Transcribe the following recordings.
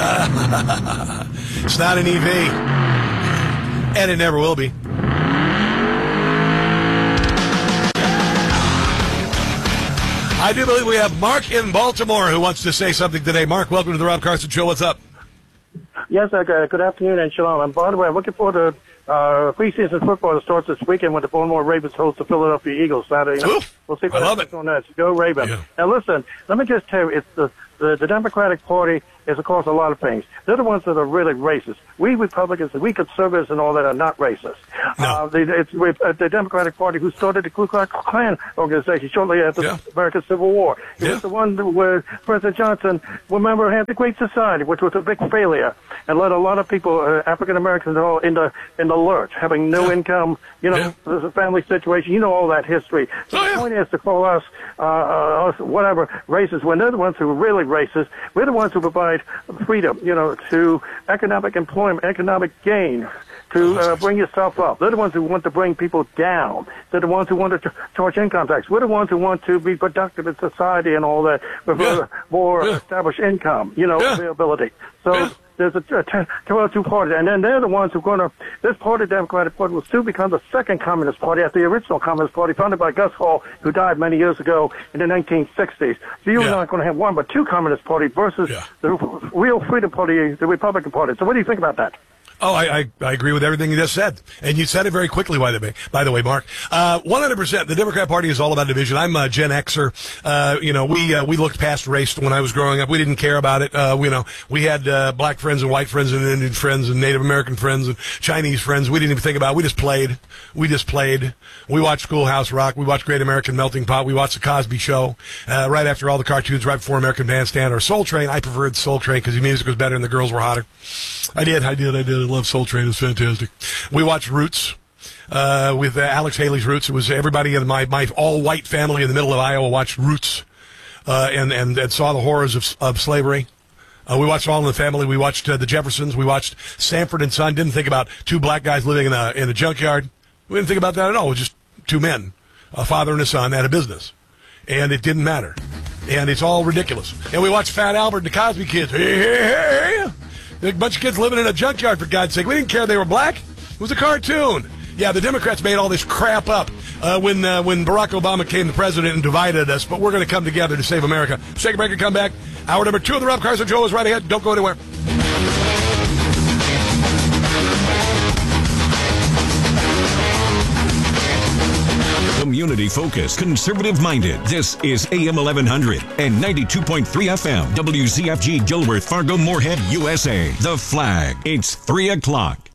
It's not an EV. And it never will be. I do believe we have Mark in Baltimore who wants to say something today. Mark, welcome to the Rob Carson Show. What's up? Yes, good afternoon and shalom. And by the way, I'm looking forward to preseason football that starts this weekend when the Baltimore Ravens host the Philadelphia Eagles Saturday night. We'll see what happens on that. So go Ravens. Yeah. Now listen, let me just tell you, it's the Democratic Party is, of course, a lot of things. They're the ones that are really racist. We Republicans, we conservatives and all that are not racist. No. The Democratic Party who started the Ku Klux Klan organization shortly after the American Civil War. It was the one where President Johnson, remember, had the Great Society, which was a big failure, and let a lot of people, African Americans, all in the lurch, having no income, there's a family situation. You know all that history. So the point is to call us whatever racist when they're the ones who are really racist. We're the ones who provide freedom, to economic employment, economic gain, to bring yourself up. They're the ones who want to bring people down. They're the ones who want to charge income tax. We're the ones who want to be productive in society and all that with more established income, availability. So there's two parties, and then they're the ones who are going to, this party, Democratic Party, will soon become the second Communist Party after the original Communist Party founded by Gus Hall, who died many years ago in the 1960s. So you're not going to have one but two Communist Parties versus the real Freedom Party, the Republican Party. So what do you think about that? Oh, I agree with everything you just said. And you said it very quickly, by the way, Mark. 100%. The Democrat Party is all about division. I'm a Gen Xer. We looked past race when I was growing up. We didn't care about it. We had black friends and white friends and Indian friends and Native American friends and Chinese friends. We didn't even think about it. We just played. We watched Schoolhouse Rock. We watched Great American Melting Pot. We watched The Cosby Show. Right after all the cartoons, right before American Bandstand or Soul Train. I preferred Soul Train because the music was better and the girls were hotter. I did. I love Soul Train. It's fantastic. We watched Roots with Alex Haley's Roots. It was everybody in my all-white family in the middle of Iowa watched Roots and saw the horrors of slavery. We watched All in the Family. We watched The Jeffersons. We watched Sanford and Son. Didn't think about two black guys living in a junkyard. We didn't think about that at all. It was just two men, a father and a son, at a business. And it didn't matter. And it's all ridiculous. And we watched Fat Albert and the Cosby Kids. Hey. A bunch of kids living in a junkyard, for God's sake. We didn't care they were black. It was a cartoon. Yeah, the Democrats made all this crap up when Barack Obama became the president and divided us, but we're going to come together to save America. Take a break and come back. Hour number 2 of the Rob Carson Show is right ahead. Don't go anywhere. Community-focused, conservative-minded. This is AM 1100 and 92.3 FM. WZFG Gilbert, Fargo, Moorhead, USA. The Flag. It's 3 o'clock.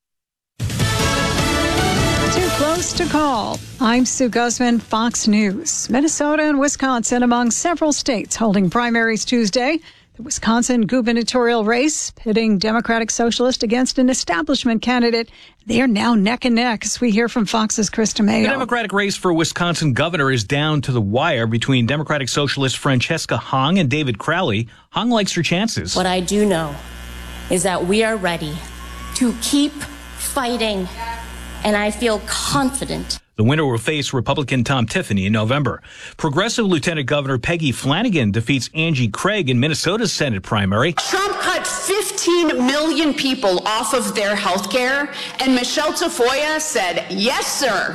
Too close to call. I'm Sue Guzman, Fox News. Minnesota and Wisconsin among several states holding primaries Tuesday. The Wisconsin gubernatorial race pitting Democratic Socialist against an establishment candidate. They are now neck and neck, as we hear from Fox's Chris DeMaio. The Democratic race for Wisconsin governor is down to the wire between Democratic Socialist Francesca Hong and David Crowley. Hong likes her chances. What I do know is that we are ready to keep fighting, and I feel confident. The winner will face Republican Tom Tiffany in November. Progressive Lieutenant Governor Peggy Flanagan defeats Angie Craig in Minnesota's Senate primary. Trump cut 15 million people off of their health care, and Michelle Tafoya said, yes, sir.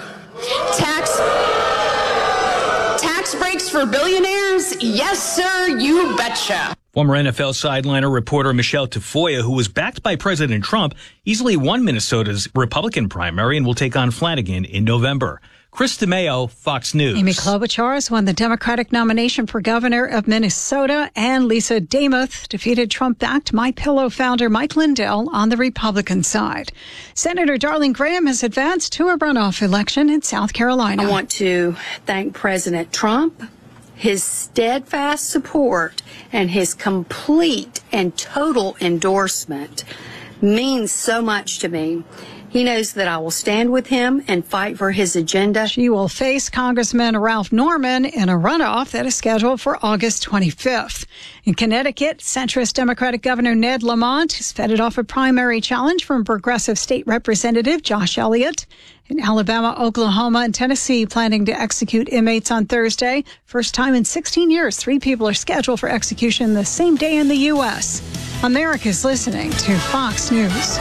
Tax breaks for billionaires? Yes, sir, you betcha. Former NFL sideliner reporter Michelle Tafoya, who was backed by President Trump, easily won Minnesota's Republican primary and will take on Flanagan in November. Chris DeMaio, Fox News. Amy Klobuchar has won the Democratic nomination for governor of Minnesota, and Lisa Demuth defeated Trump-backed MyPillow founder Mike Lindell on the Republican side. Senator Darlene Graham has advanced to a runoff election in South Carolina. I want to thank President Trump. His steadfast support and his complete and total endorsement means so much to me. He knows that I will stand with him and fight for his agenda. She will face Congressman Ralph Norman in a runoff that is scheduled for August 25th. In Connecticut, centrist Democratic Governor Ned Lamont has fended off a primary challenge from progressive state representative Josh Elliott. In Alabama, Oklahoma, and Tennessee, planning to execute inmates on Thursday. First time in 16 years, 3 people are scheduled for execution the same day in the U.S. America's listening to Fox News.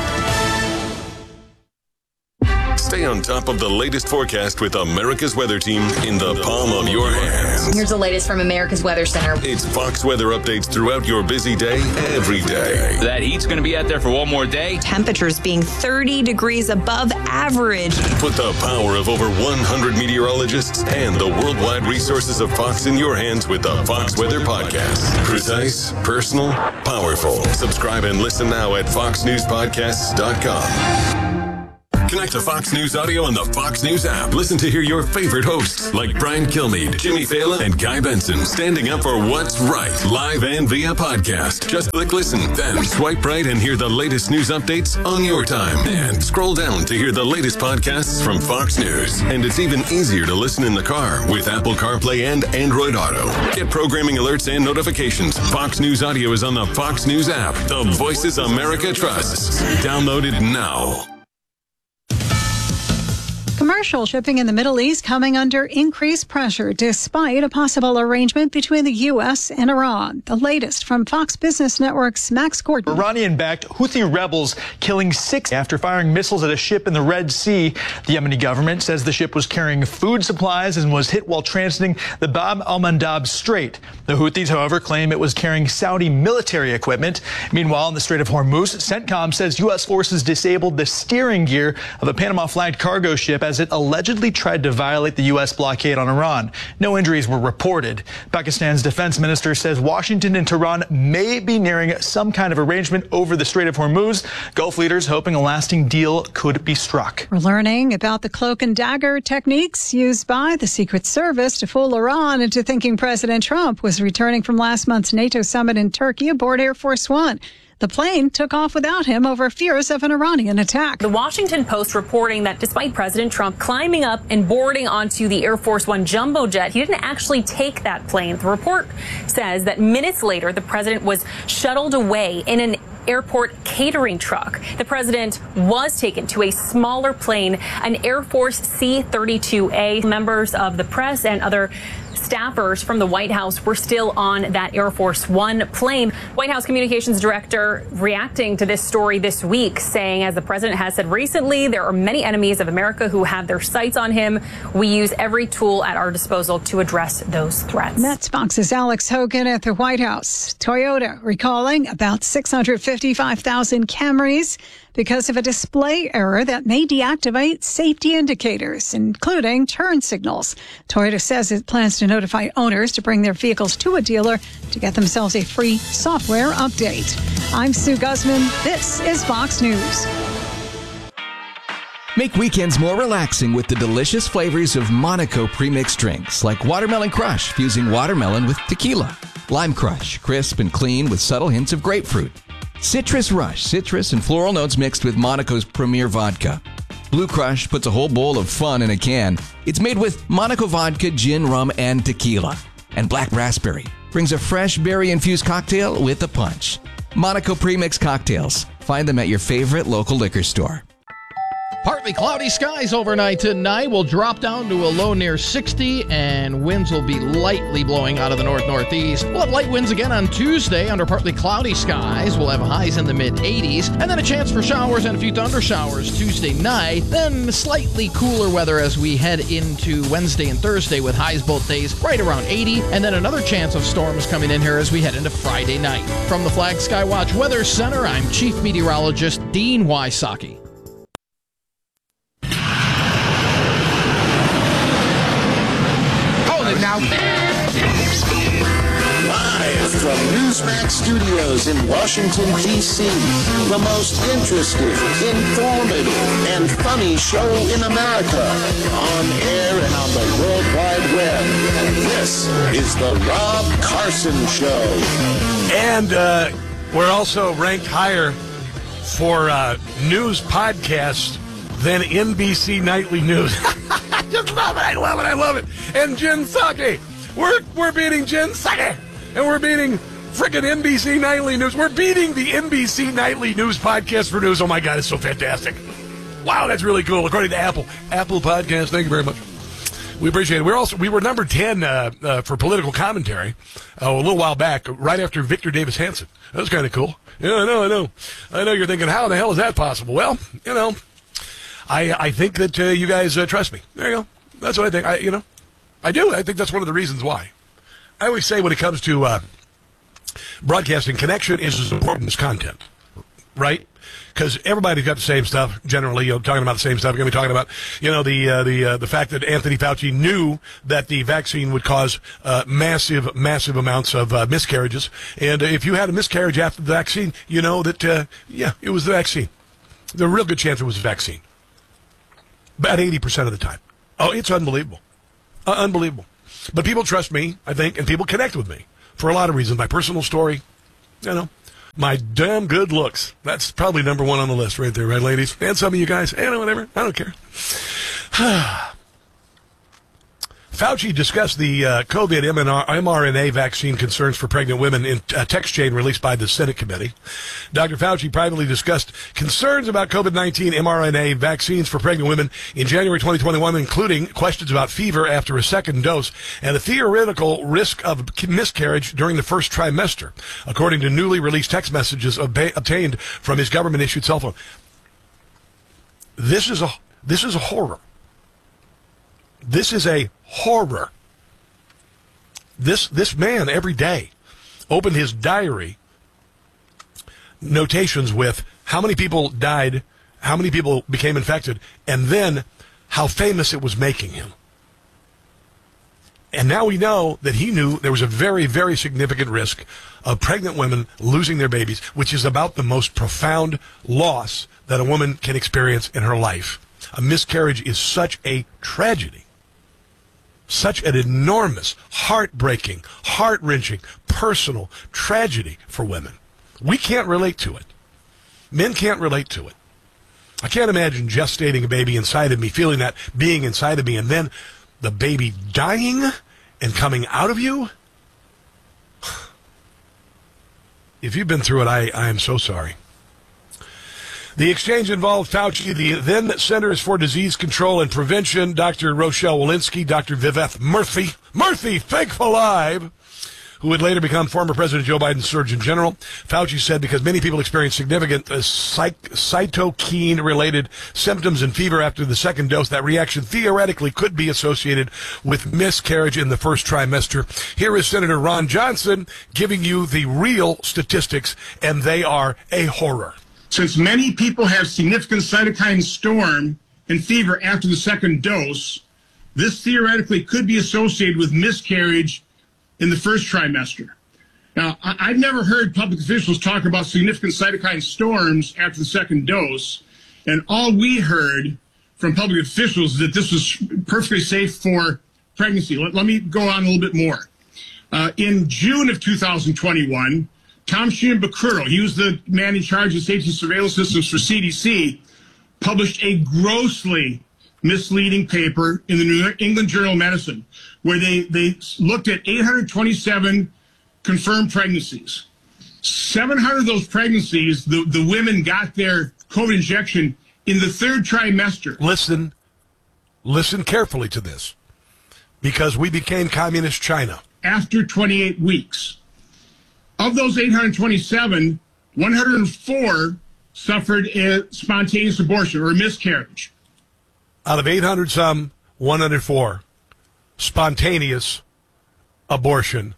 Stay on top of the latest forecast with America's Weather Team in the palm of your hands. Here's the latest from America's Weather Center. It's Fox weather updates throughout your busy day, every day. That heat's going to be out there for one more day. Temperatures being 30 degrees above average. Put the power of over 100 meteorologists and the worldwide resources of Fox in your hands with the Fox Weather Podcast. Precise, personal, powerful. Subscribe and listen now at foxnewspodcasts.com. Connect to Fox News Audio on the Fox News app. Listen to hear your favorite hosts like Brian Kilmeade, Jimmy Fallon, and Guy Benson standing up for what's right, live and via podcast. Just click listen, then swipe right and hear the latest news updates on your time. And scroll down to hear the latest podcasts from Fox News. And it's even easier to listen in the car with Apple CarPlay and Android Auto. Get programming alerts and notifications. Fox News Audio is on the Fox News app. The voices America trusts. Download it now. Commercial shipping in the Middle East coming under increased pressure despite a possible arrangement between the U.S. and Iran. The latest from Fox Business Network's Max Gordon. Iranian-backed Houthi rebels killing 6 after firing missiles at a ship in the Red Sea. The Yemeni government says the ship was carrying food supplies and was hit while transiting the Bab al-Mandab Strait. The Houthis, however, claim it was carrying Saudi military equipment. Meanwhile, in the Strait of Hormuz, CENTCOM says U.S. forces disabled the steering gear of a Panama-flagged cargo ship as it allegedly tried to violate the U.S. blockade on Iran. No injuries were reported. Pakistan's defense minister says Washington and Tehran may be nearing some kind of arrangement over the Strait of Hormuz. Gulf leaders hoping a lasting deal could be struck. We're learning about the cloak and dagger techniques used by the Secret Service to fool Iran into thinking President Trump was returning from last month's NATO summit in Turkey aboard Air Force One. The plane took off without him over fears of an Iranian attack. The Washington Post reporting that despite President Trump climbing up and boarding onto the Air Force One jumbo jet, he didn't actually take that plane. The report says that minutes later, the president was shuttled away in an airport catering truck. The president was taken to a smaller plane, an Air Force C-32A. Members of the press and other staffers from the White House were still on that Air Force One plane. White House communications director reacting to this story this week, saying, as the president has said recently, there are many enemies of America who have their sights on him. We use every tool at our disposal to address those threats. That's Fox's Alex Hogan at the White House. Toyota recalling about 655,000 Camrys because of a display error that may deactivate safety indicators, including turn signals. Toyota says it plans to notify owners to bring their vehicles to a dealer to get themselves a free software update. I'm Sue Guzman. This is Fox News. Make weekends more relaxing with the delicious flavors of Monaco premixed drinks, like Watermelon Crush, fusing watermelon with tequila. Lime Crush, crisp and clean with subtle hints of grapefruit. Citrus Rush, citrus and floral notes mixed with Monaco's premier vodka. Blue Crush puts a whole bowl of fun in a can. It's made with Monaco vodka, gin, rum, and tequila. And Black Raspberry brings a fresh berry-infused cocktail with a punch. Monaco Premix Cocktails. Find them at your favorite local liquor store. Partly cloudy skies overnight tonight. Will drop down to a low near 60, and winds will be lightly blowing out of the north-northeast. We'll have light winds again on Tuesday under partly cloudy skies. We'll have highs in the mid-80s, and then a chance for showers and a few thunder showers Tuesday night. Then slightly cooler weather as we head into Wednesday and Thursday with highs both days right around 80, and then another chance of storms coming in here as we head into Friday night. From the Flag Skywatch Weather Center, I'm Chief Meteorologist Dean Wysocki. Now, live from Newsmax Studios in Washington, D.C., the most interesting, informative, and funny show in America, on air and on the World Wide Web. This is the Rob Carson Show. And we're also ranked higher for news podcasts than NBC Nightly News. I just love it. I love it. I love it. And Jen Psaki. We're beating Jen Psaki. And we're beating freaking NBC Nightly News. We're beating the NBC Nightly News podcast for news. Oh, my God, it's so fantastic. Wow, that's really cool. According to Apple Podcast, thank you very much. We appreciate it. We were number 10 for political commentary a little while back, right after Victor Davis Hanson. That was kind of cool. Yeah, I know. I know you're thinking, how the hell is that possible? Well, I think that you guys trust me. There you go. That's what I think. I do. I think that's one of the reasons why. I always say when it comes to broadcasting, connection is as important as content, right? Because everybody's got the same stuff, generally, talking about the same stuff. We're going to be talking about, the fact that Anthony Fauci knew that the vaccine would cause massive amounts of miscarriages. And if you had a miscarriage after the vaccine, you know that, it was the vaccine. There's a real good chance it was the vaccine. About 80% of the time. Oh, it's unbelievable. Unbelievable. But people trust me, I think, and people connect with me for a lot of reasons. My personal story, my damn good looks. That's probably number one on the list right there, right, ladies? And some of you guys, whatever. I don't care. Fauci discussed the COVID mRNA vaccine concerns for pregnant women in a text chain released by the Senate committee. Dr. Fauci privately discussed concerns about COVID-19 mRNA vaccines for pregnant women in January 2021, including questions about fever after a second dose and the theoretical risk of miscarriage during the first trimester, according to newly released text messages obtained from his government-issued cell phone. This is a horror. This is a horror. This man every day opened his diary notations with how many people died, how many people became infected, and then how famous it was making him. And now we know that he knew there was a very, very significant risk of pregnant women losing their babies, which is about the most profound loss that a woman can experience in her life. A miscarriage is such a tragedy. Such an enormous, heartbreaking, heart-wrenching, personal tragedy for women. We can't relate to it. Men can't relate to it. I can't imagine gestating a baby inside of me, feeling that being inside of me, and then the baby dying and coming out of you. If you've been through it, I am so sorry. The exchange involved Fauci, the then Centers for Disease Control and Prevention, Dr. Rochelle Walensky, Dr. Vivek Murthy, thankful alive, who would later become former President Joe Biden's Surgeon General. Fauci said because many people experience significant cytokine-related symptoms and fever after the second dose, that reaction theoretically could be associated with miscarriage in the first trimester. Here is Senator Ron Johnson giving you the real statistics, and they are a horror. Since many people have significant cytokine storm and fever after the second dose, this theoretically could be associated with miscarriage in the first trimester. Now, I've never heard public officials talk about significant cytokine storms after the second dose, and all we heard from public officials is that this was perfectly safe for pregnancy. Let me go on a little bit more. In June of 2021, Tom Shimabukuro, he was the man in charge of safety surveillance systems for CDC, published a grossly misleading paper in the New England Journal of Medicine, where they looked at 827 confirmed pregnancies. 700 of those pregnancies, the women got their COVID injection in the third trimester. Listen carefully to this, because we became communist China. After 28 weeks. Of those 827, 104 suffered a spontaneous abortion or a miscarriage. Out of 800 some, 104 spontaneous abortion.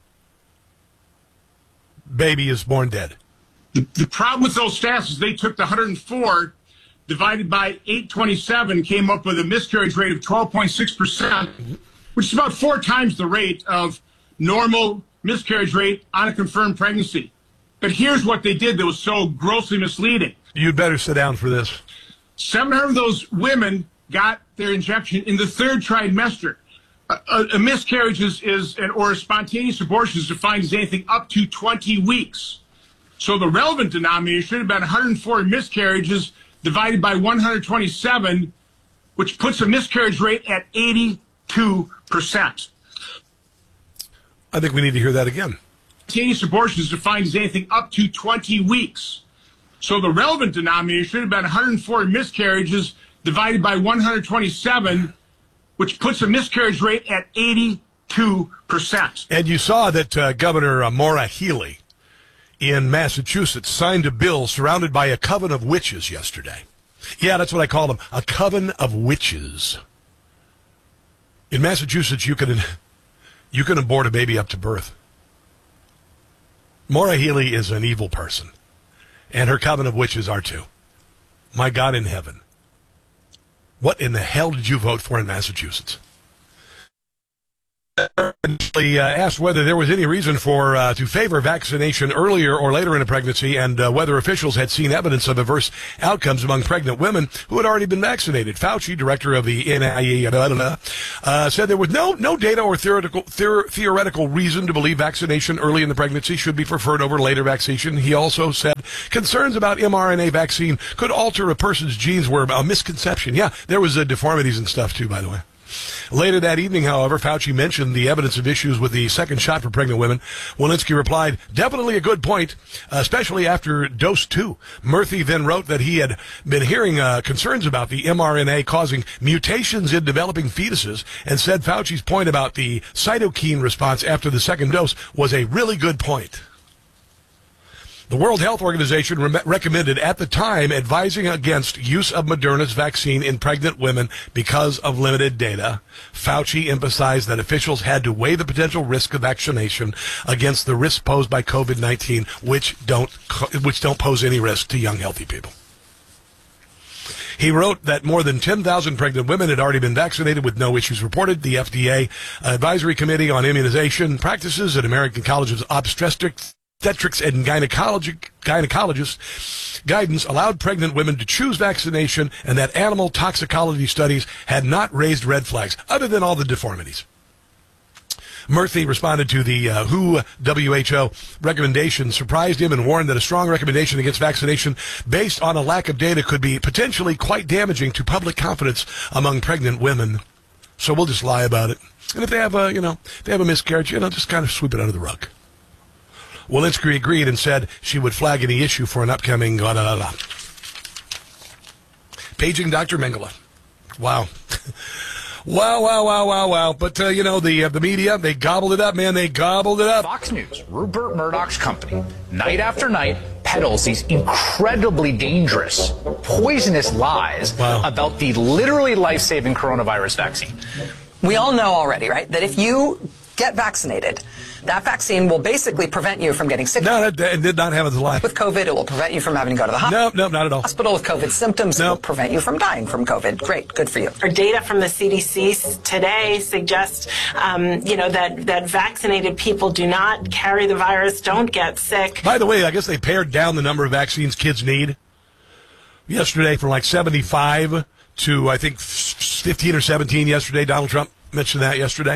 Baby is born dead. The problem with those stats is they took the 104 divided by 827, came up with a miscarriage rate of 12.6%, which is about 4 times the rate of normal miscarriage rate on a confirmed pregnancy. But here's what they did that was so grossly misleading. You'd better sit down for this. 700 of those women got their injection in the third trimester. A miscarriage or a spontaneous abortion is defined as anything up to 20 weeks. So the relevant denominator should have been 104 miscarriages divided by 127, which puts a miscarriage rate at 82%. I think we need to hear that again. Spontaneous abortion is defined as anything up to 20 weeks. So the relevant denominator should have been 104 miscarriages divided by 127, which puts a miscarriage rate at 82%. And you saw that Governor Maura Healey in Massachusetts signed a bill surrounded by a coven of witches yesterday. Yeah, that's what I call them, a coven of witches. In Massachusetts, you can abort a baby up to birth. Maura Healey is an evil person, and her coven of witches are too. My God in heaven. What in the hell did you vote for in Massachusetts? Asked whether there was any reason to favor vaccination earlier or later in a pregnancy, and whether officials had seen evidence of adverse outcomes among pregnant women who had already been vaccinated. Fauci, director of the NIAID, said there was no data or theoretical reason to believe vaccination early in the pregnancy should be preferred over later vaccination. He also said concerns about mRNA vaccine could alter a person's genes were a misconception. Yeah, there was deformities and stuff too, by the way. Later that evening, however, Fauci mentioned the evidence of issues with the second shot for pregnant women. Walensky replied, definitely a good point, especially after dose 2. Murthy then wrote that he had been hearing concerns about the mRNA causing mutations in developing fetuses, and said Fauci's point about the cytokine response after the second dose was a really good point. The World Health Organization recommended at the time advising against use of Moderna's vaccine in pregnant women because of limited data. Fauci emphasized that officials had to weigh the potential risk of vaccination against the risks posed by COVID-19, which don't pose any risk to young, healthy people. He wrote that more than 10,000 pregnant women had already been vaccinated with no issues reported. The FDA Advisory Committee on Immunization Practices at American College of Obstetrics and gynecologists guidance allowed pregnant women to choose vaccination, and that animal toxicology studies had not raised red flags, other than all the deformities. Murthy responded to the WHO recommendation, surprised him, and warned that a strong recommendation against vaccination based on a lack of data could be potentially quite damaging to public confidence among pregnant women. So we'll just lie about it. And if they have a miscarriage, just kind of sweep it under the rug. Walensky agreed and said she would flag any issue for an upcoming paging Dr. Mengele. Wow. Wow. But, the media, they gobbled it up, man. They gobbled it up. Fox News, Rupert Murdoch's company, night after night, peddles these incredibly dangerous, poisonous lies about the literally life-saving coronavirus vaccine. We all know already, right, that if you get vaccinated, that vaccine will basically prevent you from getting sick. No, it did not have its life. With COVID, it will prevent you from having to go to the hospital. No, not at all. Hospital with COVID symptoms, it will prevent you from dying from COVID. Great, good for you. Our data from the CDC today suggests, that vaccinated people do not carry the virus, don't get sick. By the way, I guess they pared down the number of vaccines kids need yesterday from like 75 to, I think, 15 or 17 yesterday. Donald Trump mentioned that yesterday.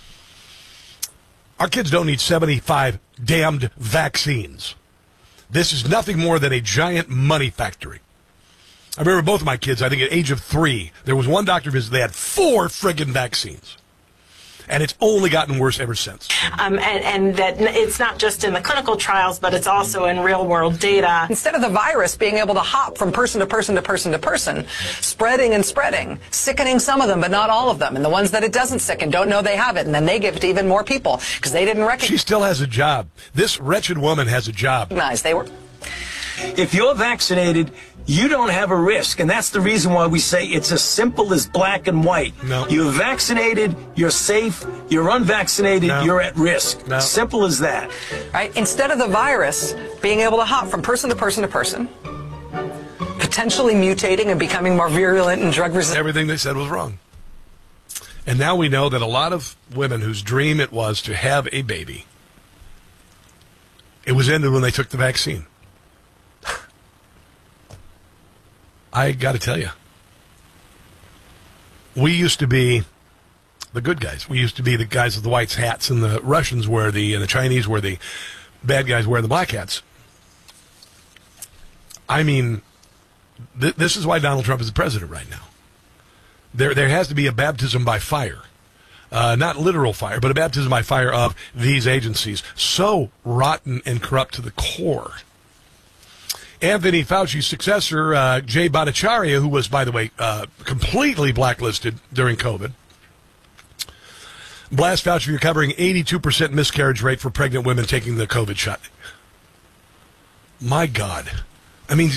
Our kids don't need 75 damned vaccines. This is nothing more than a giant money factory. I remember both of my kids, I think at age of 3, there was one doctor visit, they had 4 friggin' vaccines. And it's only gotten worse ever since. And that it's not just in the clinical trials, but it's also in real-world data. Instead of the virus being able to hop from person to person to person to person, spreading and spreading, sickening some of them, but not all of them. And the ones that it doesn't sicken don't know they have it, and then they give it to even more people because they didn't recognize. She still has a job. This wretched woman has a job. They were. If you're vaccinated, you don't have a risk, and that's the reason why we say it's as simple as black and white. No. You're vaccinated, you're safe. You're unvaccinated, you're at risk. No. Simple as that. Right? Instead of the virus being able to hop from person to person to person, potentially mutating and becoming more virulent and drug resistant. Everything they said was wrong. And now we know that a lot of women whose dream it was to have a baby, it was ended when they took the vaccine. I got to tell you, we used to be the good guys. We used to be the guys with the white hats, and the Russians were and the Chinese were the bad guys wearing the black hats. I mean, this is why Donald Trump is the president right now. There has to be a baptism by fire. Not literal fire, but a baptism by fire of these agencies. So rotten and corrupt to the core. Anthony Fauci's successor, Jay Bhattacharya, who was, by the way, completely blacklisted during COVID, blast Fauci for covering 82% miscarriage rate for pregnant women taking the COVID shot. My God. I mean,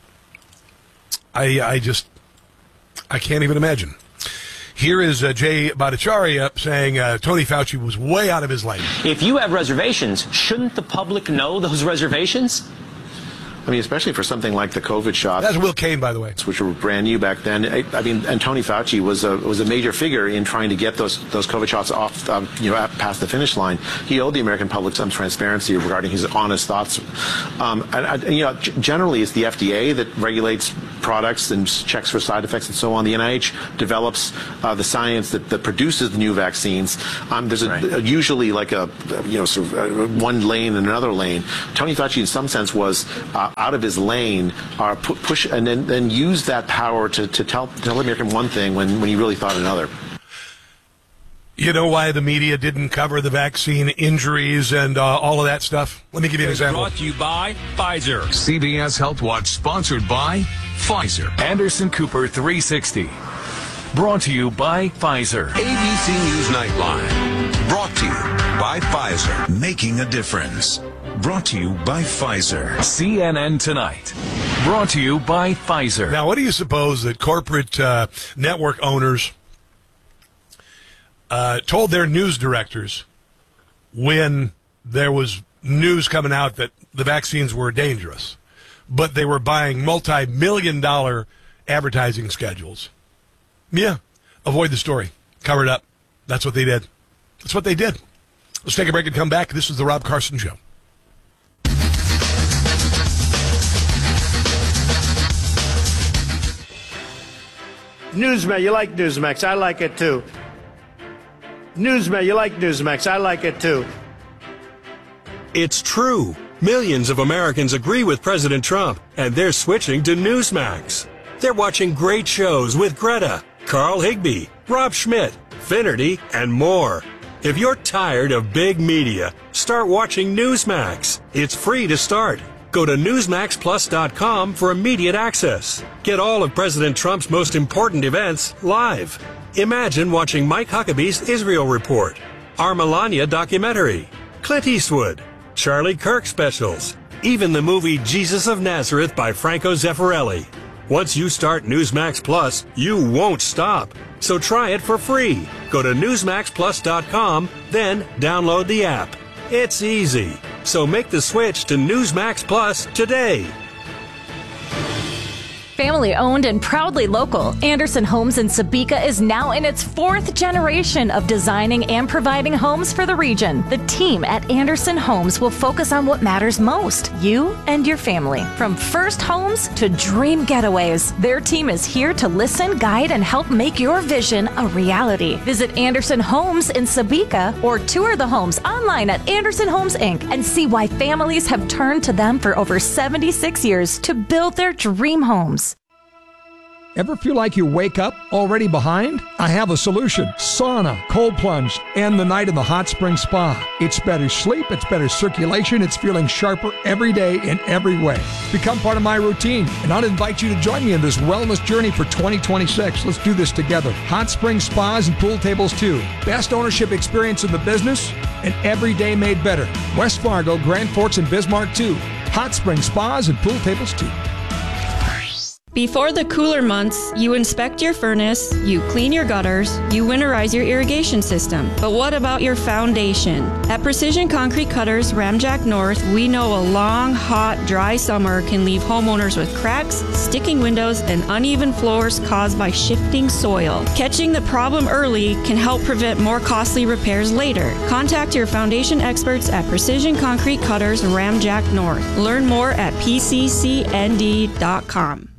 I can't even imagine. Here is Jay Bhattacharya saying Tony Fauci was way out of his lane. If you have reservations, shouldn't the public know those reservations? I mean, especially for something like the COVID shot. That's Will Cain, by the way. Which were brand new back then. I mean, and Tony Fauci was a major figure in trying to get those COVID shots off, past the finish line. He owed the American public some transparency regarding his honest thoughts. Generally, it's the FDA that regulates products and checks for side effects and so on. The NIH develops the science that produces the new vaccines. There's usually like one lane and another lane. Tony Fauci, in some sense, was out of his lane, push and then use that power to tell American one thing when he really thought another. You know why the media didn't cover the vaccine injuries and all of that stuff? Let me give you an example. Brought to you by Pfizer. CBS Health Watch, sponsored by Pfizer. Anderson Cooper 360. Brought to you by Pfizer. ABC News Nightline. Brought to you by Pfizer. Making a difference. Brought to you by Pfizer. CNN Tonight. Brought to you by Pfizer. Now, what do you suppose that corporate network owners told their news directors when there was news coming out that the vaccines were dangerous, but they were buying multi-million-dollar advertising schedules? Yeah, avoid the story. Cover it up. That's what they did. That's what they did. Let's take a break and come back. This is the Rob Carson Show. Newsmax, you like Newsmax. I like it too. Newsmax, you like Newsmax. I like it too. It's true. Millions of Americans agree with President Trump, and they're switching to Newsmax. They're watching great shows with Greta, Carl Higbie, Rob Schmidt, Finnerty, and more. If you're tired of big media, start watching Newsmax. It's free to start. Go to NewsmaxPlus.com for immediate access. Get all of President Trump's most important events live. Imagine watching Mike Huckabee's Israel Report, our Melania documentary, Clint Eastwood, Charlie Kirk specials, even the movie Jesus of Nazareth by Franco Zeffirelli. Once you start Newsmax Plus, you won't stop. So try it for free. Go to NewsmaxPlus.com, then download the app. It's easy. So make the switch to Newsmax Plus today. Family owned and proudly local, Anderson Homes in Sabika is now in its 4th generation of designing and providing homes for the region. The team at Anderson Homes will focus on what matters most, you and your family. From first homes to dream getaways, their team is here to listen, guide, and help make your vision a reality. Visit Anderson Homes in Sabika or tour the homes online at Anderson Homes Inc. and see why families have turned to them for over 76 years to build their dream homes. Ever feel like you wake up already behind? I have a solution. Sauna, cold plunge, and the night in the hot spring spa. It's better sleep, it's better circulation, it's feeling sharper every day in every way. Become part of my routine, and I'll invite you to join me in this wellness journey for 2026. Let's do this together. Hot spring spas and pool tables too. Best ownership experience in the business, and every day made better. West Fargo, Grand Forks, and Bismarck too. Hot spring spas and pool tables too. Before the cooler months, you inspect your furnace, you clean your gutters, you winterize your irrigation system. But what about your foundation? At Precision Concrete Cutters, Ramjack North, we know a long, hot, dry summer can leave homeowners with cracks, sticking windows, and uneven floors caused by shifting soil. Catching the problem early can help prevent more costly repairs later. Contact your foundation experts at Precision Concrete Cutters, Ramjack North. Learn more at pccnd.com.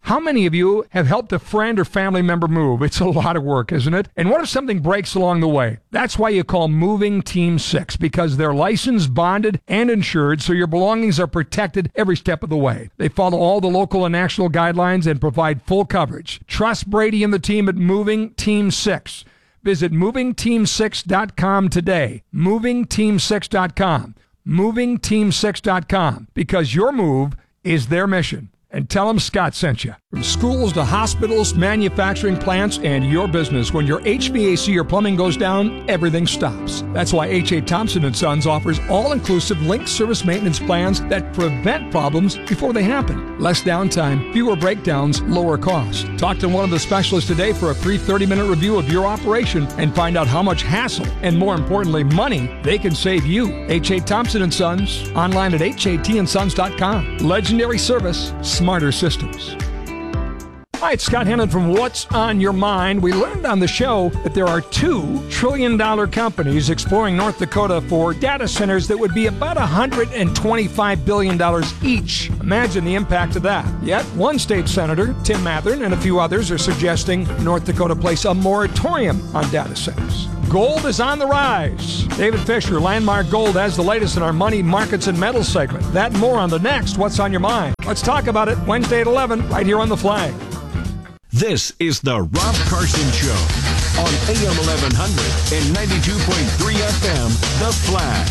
How many of you have helped a friend or family member move? It's a lot of work, isn't it? And what if something breaks along the way? That's why you call Moving Team 6, because they're licensed, bonded, and insured, so your belongings are protected every step of the way. They follow all the local and national guidelines and provide full coverage. Trust Brady and the team at Moving Team 6. Visit movingteam6.com today. Movingteam6.com. Movingteam6.com, because your move is their mission. And tell them Scott sent you. From schools to hospitals, manufacturing plants, and your business, when your HVAC or plumbing goes down, everything stops. That's why H.A. Thompson & Sons offers all-inclusive linked service maintenance plans that prevent problems before they happen. Less downtime, fewer breakdowns, lower cost. Talk to one of the specialists today for a free 30-minute review of your operation and find out how much hassle and, more importantly, money they can save you. H.A. Thompson & Sons, online at hatandsons.com. Legendary service, smarter systems. Hi, it's Scott Hennon from What's on Your Mind. We learned on the show that there are $2 trillion companies exploring North Dakota for data centers that would be about $125 billion each. Imagine the impact of that. Yet, one state senator, Tim Mathern, and a few others are suggesting North Dakota place a moratorium on data centers. Gold is on the rise. David Fisher, Landmark Gold, has the latest in our Money, Markets, and Metals segment. That and more on the next What's on Your Mind. Let's talk about it Wednesday at 11, right here on The Flag. This is the Rob Carson Show on AM 1100 and 92.3 FM, The Flag.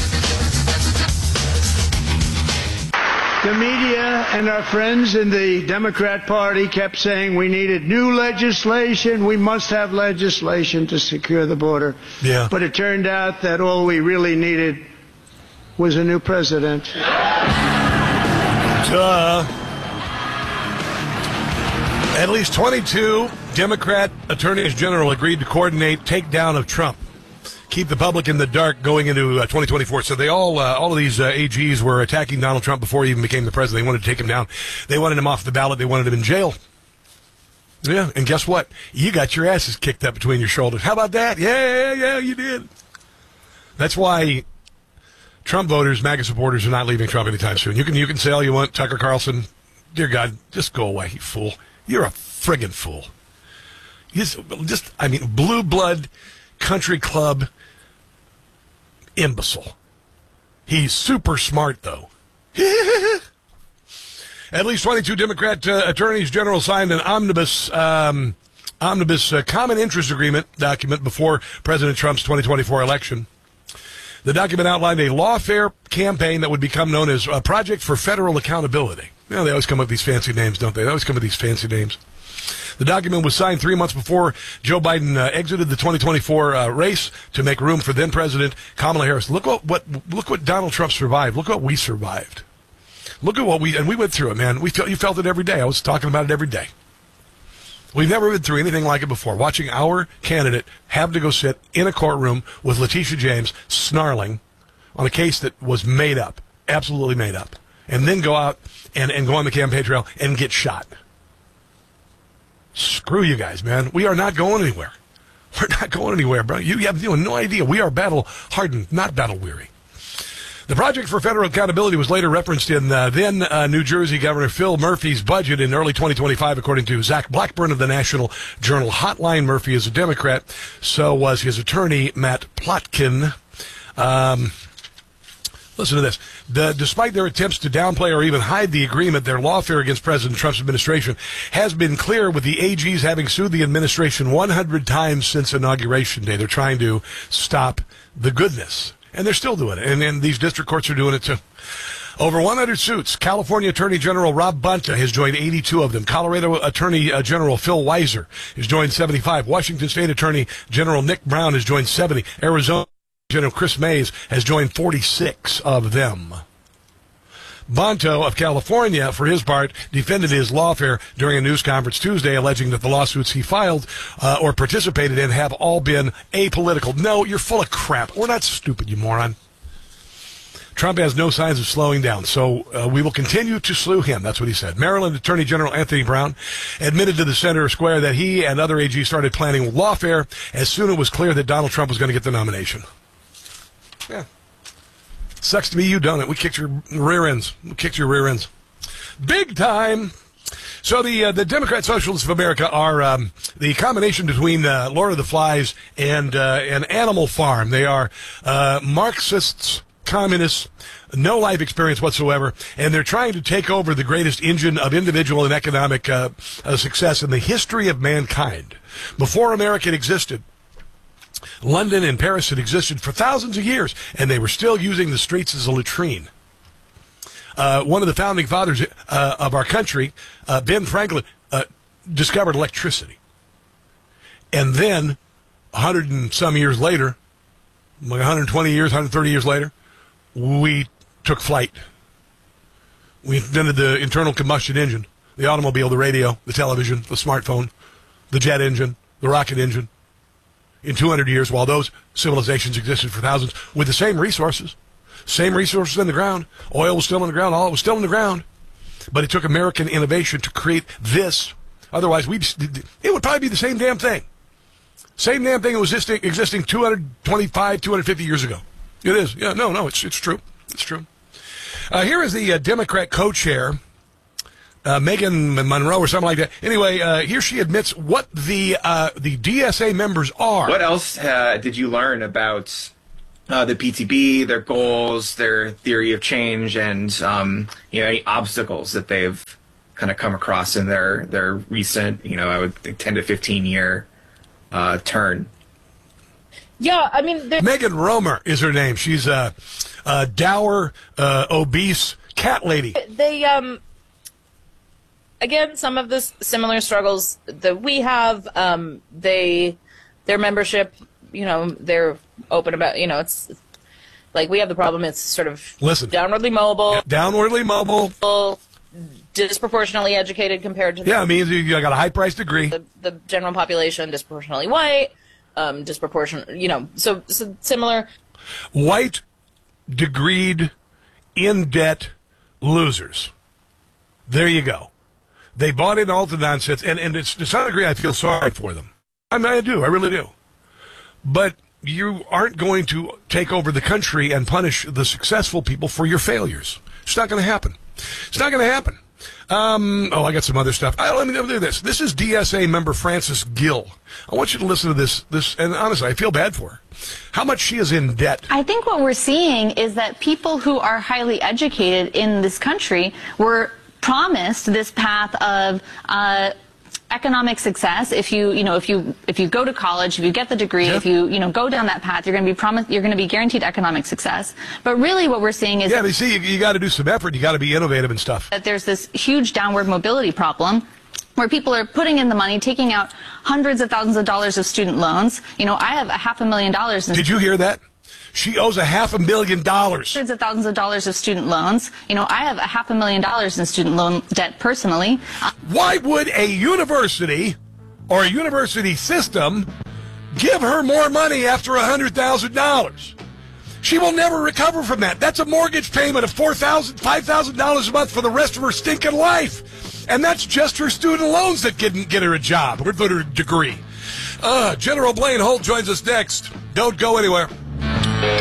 The media and our friends in the Democrat Party kept saying we needed new legislation. We must have legislation to secure the border. Yeah. But it turned out that all we really needed was a new president. At least 22 Democrat attorneys general agreed to coordinate takedown of Trump. Keep the public in the dark going into 2024. So they all of these AGs were attacking Donald Trump before he even became the president. They wanted to take him down. They wanted him off the ballot. They wanted him in jail. Yeah, and guess what? You got your asses kicked up between your shoulders. How about that? Yeah, you did. That's why Trump voters, MAGA supporters, are not leaving Trump anytime soon. You can say all you want, Tucker Carlson. Dear God, just go away, you fool. You're a friggin' fool. Blue blood country club imbecile. He's super smart, though. At least 22 Democrat attorneys general signed an omnibus common interest agreement document before President Trump's 2024 election. The document outlined a lawfare campaign that would become known as a Project for Federal Accountability. You know, they always come up with these fancy names, don't they? They always come up with these fancy names. The document was signed 3 months before Joe Biden exited the 2024 race to make room for then President Kamala Harris. Look what Donald Trump survived. Look what we survived. Look at what we went through it, man. You felt it every day. I was talking about it every day. We've never been through anything like it before. Watching our candidate have to go sit in a courtroom with Letitia James snarling on a case that was made up, absolutely made up, and then go out and go on the campaign trail and get shot. Screw you guys, man. We are not going anywhere. We're not going anywhere, bro. You have no idea. We are battle-hardened, not battle-weary. The Project for Federal Accountability was later referenced in then New Jersey Governor Phil Murphy's budget in early 2025, according to Zach Blackburn of the National Journal Hotline. Murphy is a Democrat. So was his attorney, Matt Plotkin. Listen to this. Despite their attempts to downplay or even hide the agreement, their lawfare against President Trump's administration has been clear, with the AGs having sued the administration 100 times since Inauguration Day. They're trying to stop the goodness, and they're still doing it. And these district courts are doing it too. Over 100 suits. California Attorney General Rob Bonta has joined 82 of them. Colorado Attorney General Phil Weiser has joined 75. Washington State Attorney General Nick Brown has joined 70. Arizona General Chris Mays has joined 46 of them. Bonto of California, for his part, defended his lawfare during a news conference Tuesday, alleging that the lawsuits he filed or participated in have all been apolitical. No, you're full of crap. We're not stupid, you moron. Trump has no signs of slowing down, so we will continue to slew him. That's what he said. Maryland Attorney General Anthony Brown admitted to the Center Square that he and other AGs started planning lawfare as soon as it was clear that Donald Trump was going to get the nomination. Yeah. Sucks to be you, don't it? We kicked your rear ends. Big time. So the Democrat Socialists of America are the combination between Lord of the Flies and an Animal Farm. They are Marxists, communists, no life experience whatsoever, and they're trying to take over the greatest engine of individual and economic success in the history of mankind. Before America existed, London and Paris had existed for thousands of years, and they were still using the streets as a latrine. One of the founding fathers of our country, Ben Franklin, discovered electricity. And then, 100 and some years later, like 120 years, 130 years later, we took flight. We invented the internal combustion engine, the automobile, the radio, the television, the smartphone, the jet engine, the rocket engine. In 200 years, while those civilizations existed for thousands with the same resources in the ground. Oil was still in the ground. All was still in the ground. But it took American innovation to create this. Otherwise, it would probably be the same damn thing. Same damn thing that was existing 225, 250 years ago. It is. Yeah, no, it's true. It's true. Here is the Democrat co-chair, Megan Monroe or something like that. Anyway, here she admits what the DSA members are. What else did you learn about the PTB, their goals, their theory of change, and any obstacles that they've kind of come across in their recent, I would think 10 to 15 year turn? Yeah, I mean, Megan Romer is her name. She's a dour, obese cat lady. They again, some of the similar struggles that we have. Their membership, they're open about. It's like we have the problem. It's sort of downwardly mobile. Yeah, downwardly mobile. Disproportionately educated compared to. Yeah, I mean, you got a high-priced degree. The general population, disproportionately white. Disproportionate, so similar. White, degreed, in debt losers. There you go. They bought in all the nonsense, and it's, to some degree I feel sorry for them. I really do. But you aren't going to take over the country and punish the successful people for your failures. It's not going to happen. It's not going to happen. I got some other stuff. Let me do this. This is DSA member Frances Gill. I want you to listen to this, and honestly, I feel bad for her. How much she is in debt. I think what we're seeing is that people who are highly educated in this country were promised this path of economic success. If you go to college, if you get the degree, if you go down that path, you're going to be guaranteed economic success. But really what we're seeing is you got to do some effort. You got to be innovative and stuff. That there's this huge downward mobility problem where people are putting in the money, taking out hundreds of thousands of dollars of student loans. I have $500,000. Did you hear that? She owes $500,000. Hundreds of thousands of dollars of student loans. I have $500,000 in student loan debt personally. Why would a university or a university system give her more money after $100,000? She will never recover from that. That's a mortgage payment of $4,000, $5,000 a month for the rest of her stinking life. And that's just her student loans that didn't get her a job or her degree. General Blaine Holt joins us next. Don't go anywhere.